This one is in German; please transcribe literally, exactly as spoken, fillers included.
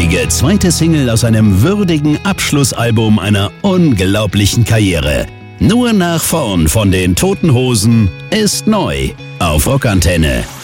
traurige zweite Single aus einem würdigen Abschlussalbum einer unglaublichen Karriere. Nur nach vorn von den Toten Hosen ist neu auf Rockantenne.